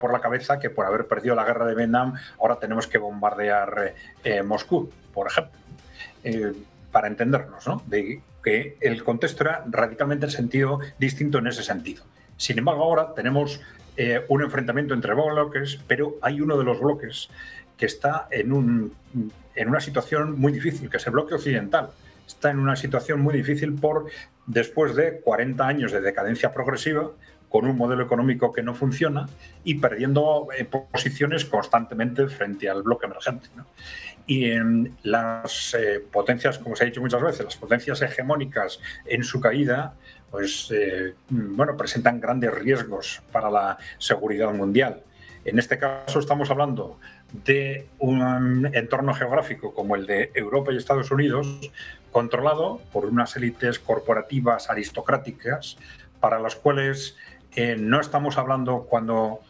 por la cabeza que por haber perdido la guerra de Vietnam ahora tenemos que bombardear Moscú, por ejemplo. Para entendernos, ¿no? De que el contexto era radicalmente en sentido distinto en ese sentido. Sin embargo, ahora tenemos un enfrentamiento entre bloques, pero hay uno de los bloques que está en una situación muy difícil, que es el bloque occidental. Está en una situación muy difícil después de 40 años de decadencia progresiva, con un modelo económico que no funciona y perdiendo posiciones constantemente frente al bloque emergente, ¿no? Y las potencias, como se ha dicho muchas veces, las potencias hegemónicas en su caída, pues presentan grandes riesgos para la seguridad mundial. En este caso estamos hablando de un entorno geográfico como el de Europa y Estados Unidos, controlado por unas élites corporativas aristocráticas para las cuales no estamos hablando cuando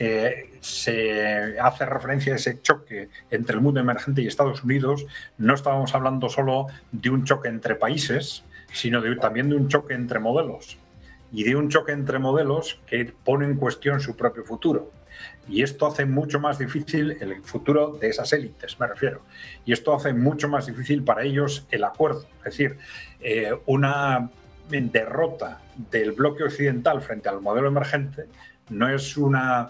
se hace referencia a ese choque entre el mundo emergente y Estados Unidos, no estábamos hablando solo de un choque entre países, sino también de un choque entre modelos, y de un choque entre modelos que pone en cuestión su propio futuro. Y esto hace mucho más difícil el futuro de esas élites, me refiero. Y esto hace mucho más difícil para ellos el acuerdo. Es decir, una derrota del bloque occidental frente al modelo emergente no es una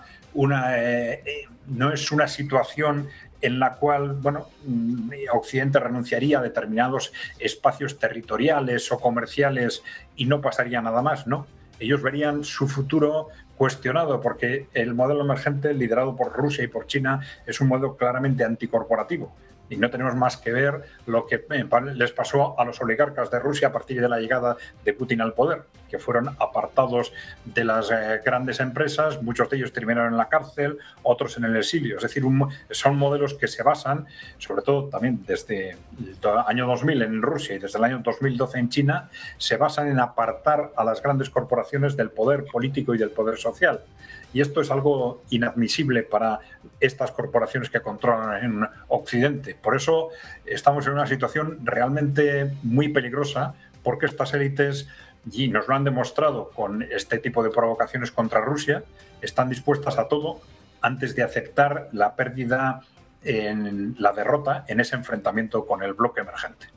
situación en la cual Occidente renunciaría a determinados espacios territoriales o comerciales y no pasaría nada más, ¿no? Ellos verían su futuro cuestionado porque el modelo emergente liderado por Rusia y por China es un modelo claramente anticorporativo. Y no tenemos más que ver lo que les pasó a los oligarcas de Rusia a partir de la llegada de Putin al poder, que fueron apartados de las grandes empresas, muchos de ellos terminaron en la cárcel, otros en el exilio. Es decir, son modelos que se basan, sobre todo también desde el año 2000 en Rusia y desde el año 2012 en China, se basan en apartar a las grandes corporaciones del poder político y del poder social. Y esto es algo inadmisible para estas corporaciones que controlan en Occidente. Por eso estamos en una situación realmente muy peligrosa, porque estas élites, y nos lo han demostrado con este tipo de provocaciones contra Rusia, están dispuestas a todo antes de aceptar la pérdida, la derrota en ese enfrentamiento con el bloque emergente.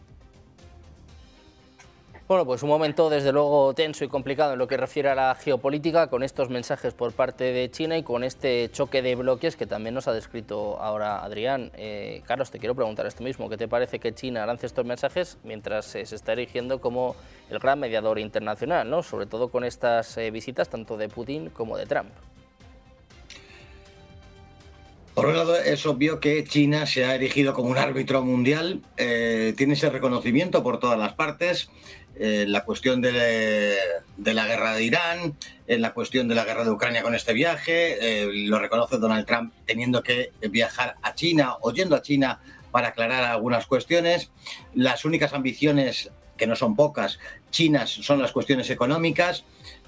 Bueno, pues un momento desde luego tenso y complicado en lo que refiere a la geopolítica, con estos mensajes por parte de China y con este choque de bloques que también nos ha descrito ahora Adrián. Carlos, te quiero preguntar esto mismo. ¿Qué te parece que China lance estos mensajes mientras se está erigiendo como el gran mediador internacional, ¿no? Sobre todo con estas visitas tanto de Putin como de Trump? Por un lado, es obvio que China se ha erigido como un árbitro mundial, tiene ese reconocimiento por todas las partes, la cuestión de la guerra de Irán, en la cuestión de la guerra de Ucrania con este viaje, lo reconoce Donald Trump teniendo que viajar a China o yendo a China para aclarar algunas cuestiones. Las únicas ambiciones, que no son pocas, chinas son las cuestiones económicas.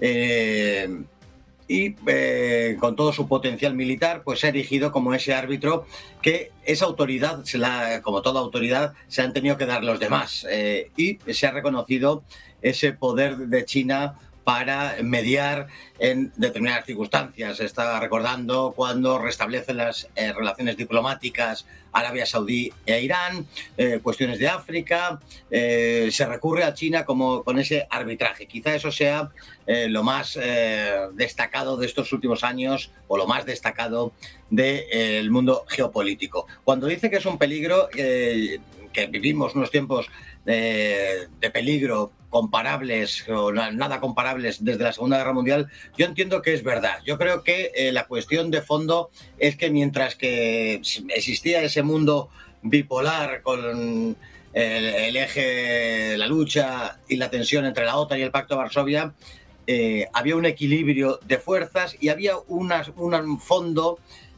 Con todo su potencial militar, pues se ha erigido como ese árbitro que esa autoridad, como toda autoridad, se han tenido que dar los demás. Y se ha reconocido ese poder de China para mediar en determinadas circunstancias. Se está recordando cuando restablecen las relaciones diplomáticas Arabia Saudí e Irán, cuestiones de África, se recurre a China con ese arbitraje. Quizá eso sea lo más destacado de estos últimos años o lo más destacado del mundo geopolítico. Cuando dice que es un peligro, que vivimos unos tiempos de peligro comparables o nada comparables desde la Segunda Guerra Mundial, yo entiendo que es verdad. Yo creo que la cuestión de fondo es que mientras que existía ese mundo bipolar con el eje, la lucha y la tensión entre la OTAN y el Pacto de Varsovia, había un equilibrio de fuerzas y había un fondo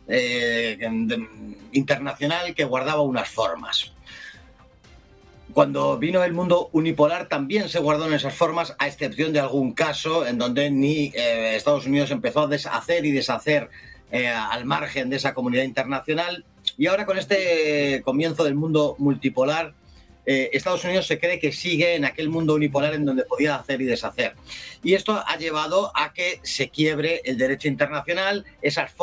internacional que guardaba unas formas. Cuando vino el mundo unipolar también se guardaron esas formas, a excepción de algún caso en donde ni Estados Unidos empezó a hacer y deshacer al margen de esa comunidad internacional. Y ahora con este comienzo del mundo multipolar, Estados Unidos se cree que sigue en aquel mundo unipolar en donde podía hacer y deshacer. Y esto ha llevado a que se quiebre el derecho internacional, esas